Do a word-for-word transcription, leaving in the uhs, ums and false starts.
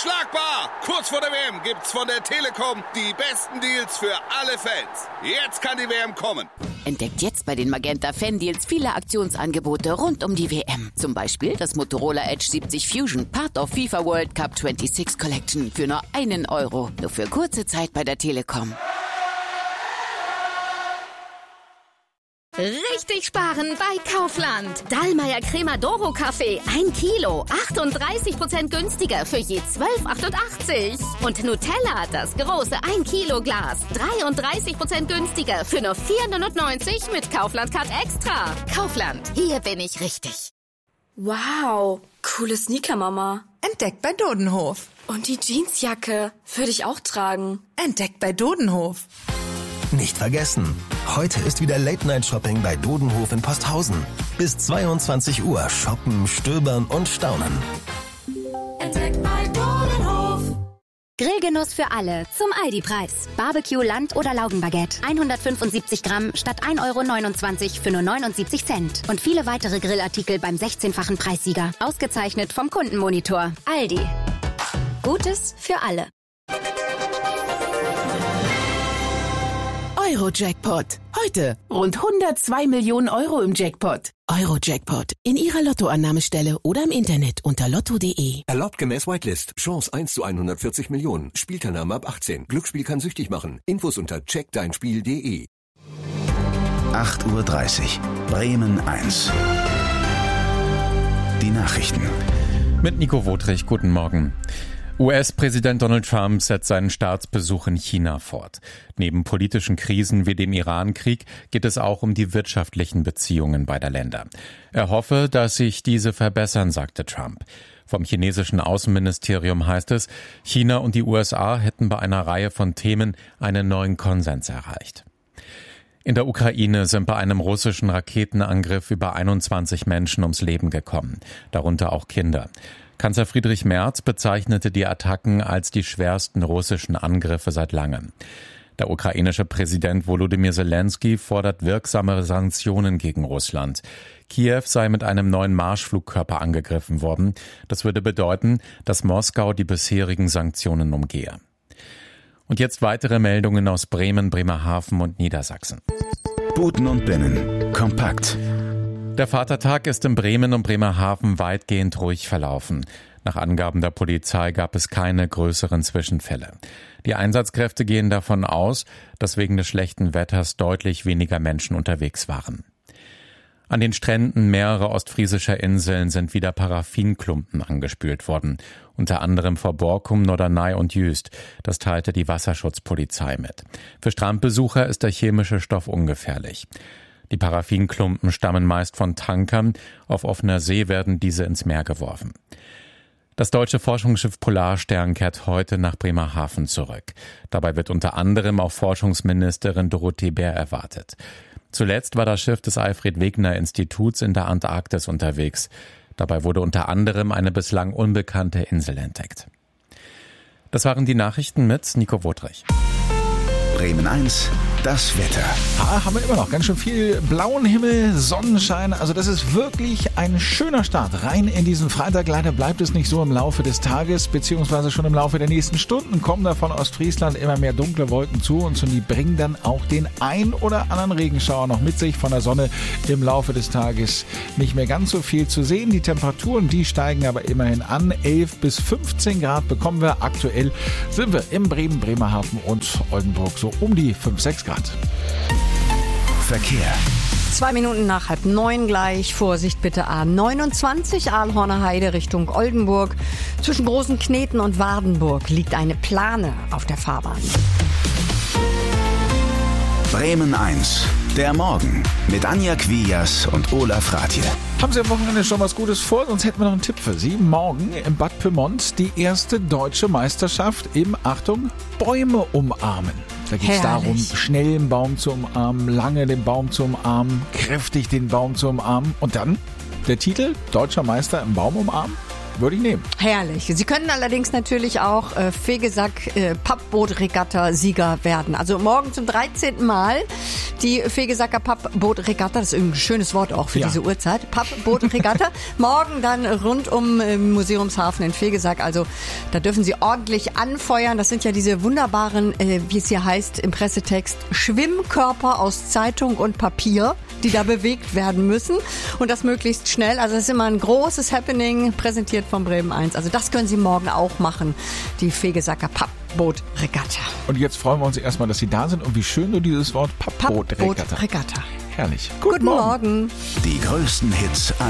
Unschlagbar! Kurz vor der W M gibt's von der Telekom die besten Deals für alle Fans. Jetzt kann die W M kommen. Entdeckt jetzt bei den Magenta Fan Deals viele Aktionsangebote rund um die W M. Zum Beispiel das Motorola Edge siebzig Fusion, Part of FIFA World Cup sechsundzwanzig Collection für nur einen Euro. Nur für kurze Zeit bei der Telekom. Richtig sparen bei Kaufland. Dallmayr Crema Doro Kaffee, ein Kilo, achtunddreißig Prozent günstiger für je zwölf Euro achtundachtzig. Und Nutella, das große ein Kilo Glas, dreiunddreißig Prozent günstiger für nur vier Euro neunundneunzig mit Kaufland Card Extra. Kaufland, hier bin ich richtig. Wow, coole Sneaker, Mama. Entdeckt bei Dodenhof. Und die Jeansjacke würde ich auch tragen. Entdeckt bei Dodenhof. Nicht vergessen, heute ist wieder Late-Night-Shopping bei Dodenhof in Posthausen. Bis zweiundzwanzig Uhr shoppen, stöbern und staunen. Entdeckt bei Dodenhof. Grillgenuss für alle zum Aldi-Preis. Barbecue, Land- oder Laugenbaguette. hundertfünfundsiebzig Gramm statt ein Euro neunundzwanzig für nur neunundsiebzig Cent. Und viele weitere Grillartikel beim sechzehnfachen Preissieger. Ausgezeichnet vom Kundenmonitor. Aldi. Gutes für alle. Euro-Jackpot. Heute rund hundertzwei Millionen Euro im Jackpot. Euro-Jackpot. In Ihrer Lottoannahmestelle oder im Internet unter lotto punkt de. Erlaubt gemäß Whitelist. Chance eins zu hundertvierzig Millionen. Spielteilnahme ab achtzehn. Glücksspiel kann süchtig machen. Infos unter check dein spiel punkt de. acht Uhr dreißig. Bremen eins. Die Nachrichten. Mit Nico Wotrich. Guten Morgen. U S-Präsident Donald Trump setzt seinen Staatsbesuch in China fort. Neben politischen Krisen wie dem Iran-Krieg geht es auch um die wirtschaftlichen Beziehungen beider Länder. Er hoffe, dass sich diese verbessern, sagte Trump. Vom chinesischen Außenministerium heißt es, China und die U S A hätten bei einer Reihe von Themen einen neuen Konsens erreicht. In der Ukraine sind bei einem russischen Raketenangriff über einundzwanzig Menschen ums Leben gekommen, darunter auch Kinder. Kanzler Friedrich Merz bezeichnete die Attacken als die schwersten russischen Angriffe seit langem. Der ukrainische Präsident Volodymyr Zelensky fordert wirksamere Sanktionen gegen Russland. Kiew sei mit einem neuen Marschflugkörper angegriffen worden. Das würde bedeuten, dass Moskau die bisherigen Sanktionen umgehe. Und jetzt weitere Meldungen aus Bremen, Bremerhaven und Niedersachsen. Buten und Binnen. Kompakt. Der Vatertag ist in Bremen und Bremerhaven weitgehend ruhig verlaufen. Nach Angaben der Polizei gab es keine größeren Zwischenfälle. Die Einsatzkräfte gehen davon aus, dass wegen des schlechten Wetters deutlich weniger Menschen unterwegs waren. An den Stränden mehrerer ostfriesischer Inseln sind wieder Paraffinklumpen angespült worden, unter anderem vor Borkum, Norderney und Jüst. Das teilte die Wasserschutzpolizei mit. Für Strandbesucher ist der chemische Stoff ungefährlich. Die Paraffinklumpen stammen meist von Tankern. Auf offener See werden diese ins Meer geworfen. Das deutsche Forschungsschiff Polarstern kehrt heute nach Bremerhaven zurück. Dabei wird unter anderem auch Forschungsministerin Dorothee Bär erwartet. Zuletzt war das Schiff des Alfred-Wegener-Instituts in der Antarktis unterwegs. Dabei wurde unter anderem eine bislang unbekannte Insel entdeckt. Das waren die Nachrichten mit Nico Wotrich. Bremen eins, das Wetter. Ah, haben wir immer noch ganz schön viel blauen Himmel, Sonnenschein. Also das ist wirklich ein schöner Start rein in diesen Freitag. Leider bleibt es nicht so im Laufe des Tages, beziehungsweise schon im Laufe der nächsten Stunden kommen da von Ostfriesland immer mehr dunkle Wolken zu uns und die bringen dann auch den ein oder anderen Regenschauer noch mit sich. Von der Sonne im Laufe des Tages nicht mehr ganz so viel zu sehen. Die Temperaturen, die steigen aber immerhin an. elf bis fünfzehn Grad bekommen wir. Aktuell sind wir in Bremen, Bremerhaven und Oldenburg so um die fünf, sechs Grad. Verkehr. Zwei Minuten nach halb neun gleich. Vorsicht bitte A neunundzwanzig, Aalhorner Heide Richtung Oldenburg. Zwischen Großen Kneten und Wardenburg liegt eine Plane auf der Fahrbahn. Bremen eins, der Morgen mit Anja Quias und Olaf Rathje. Haben Sie am Wochenende schon was Gutes vor? Sonst hätten wir noch einen Tipp für Sie. Morgen im Bad Pyrmont die erste deutsche Meisterschaft im, Achtung, Bäume umarmen. Da geht es darum, schnell den Baum zu umarmen, lange den Baum zu umarmen, kräftig den Baum zu umarmen. Und dann der Titel, Deutscher Meister im Baum umarmen. Würde ich nehmen. Herrlich. Sie können allerdings natürlich auch äh, Fegesack äh, Pappboot-Regatta-Sieger werden. Also morgen zum dreizehnten Mal die Fegesacker Pappboot-Regatta. Das ist ein schönes Wort auch für ja. diese Uhrzeit. Pappboot-Regatta. Morgen dann rund um äh, Museumshafen in Fegesack. Also da dürfen Sie ordentlich anfeuern. Das sind ja diese wunderbaren, äh, wie es hier heißt im Pressetext, Schwimmkörper aus Zeitung und Papier, die da bewegt werden müssen. Und das möglichst schnell. Also das ist immer ein großes Happening, präsentiert von Bremen eins. Also das können Sie morgen auch machen, die Fegesacker Pappboot-Regatta. Und jetzt freuen wir uns erstmal, dass Sie da sind und wie schön du dieses Wort Pappboot-Regatta. Pappboot-Regatta. Herrlich. Guten, Guten Morgen. Morgen. Die größten Hits